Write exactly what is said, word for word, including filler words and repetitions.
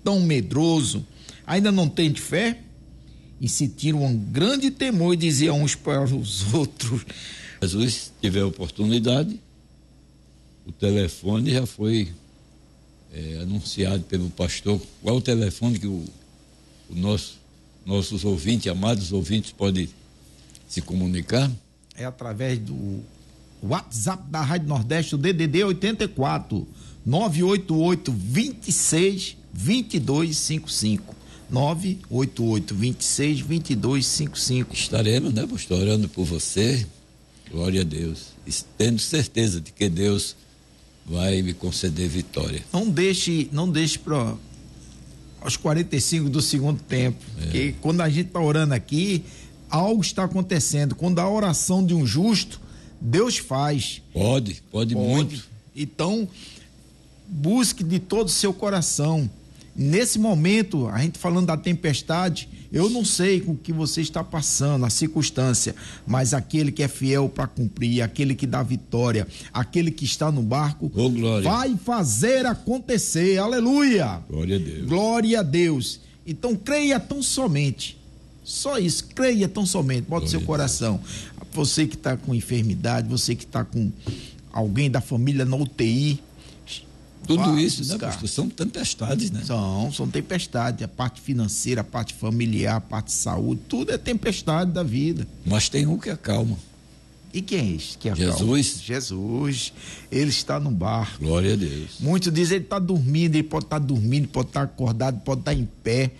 tão medroso? Ainda não tem fé? E sentiram um grande temor e diziam uns para os outros. Jesus, se tiver oportunidade, o telefone já foi é, anunciado pelo pastor. Qual é o telefone que o, o nosso, nossos ouvintes, amados ouvintes, podem se comunicar? É através do WhatsApp da Rádio Nordeste, o D D D oitenta e quatro, nove oito oito, vinte e seis, vinte e dois cinquenta e cinco. nove oito oito, vinte e seis, vinte e dois cinquenta e cinco. Estaremos, né, pastor, orando por você. Glória a Deus. Tendo certeza de que Deus vai me conceder vitória. Não deixe, não deixe para aos quarenta e cinco do segundo tempo. É. Porque quando a gente está orando aqui, algo está acontecendo. Quando a oração de um justo, Deus faz. Pode, pode, pode. muito. Então, busque de todo o seu coração. Nesse momento, a gente falando da tempestade, eu não sei com o que você está passando, a circunstância, mas aquele que é fiel para cumprir, aquele que dá vitória, aquele que está no barco, oh, glória, vai fazer acontecer, aleluia! Glória a Deus. Glória a Deus. Então, creia tão somente, só isso, creia tão somente, bota o seu coração. Você que está com enfermidade, você que está com alguém da família na U T I, tudo ah, isso, né, pastor? São tempestades, né? São, são tempestades. A parte financeira, a parte familiar, a parte de saúde, tudo é tempestade da vida. Mas tem um que acalma. E quem é esse que acalma? Jesus. Jesus. Ele está no barco. Glória a Deus. Muitos dizem ele está dormindo, ele pode estar dormindo, pode estar acordado, pode estar em pé.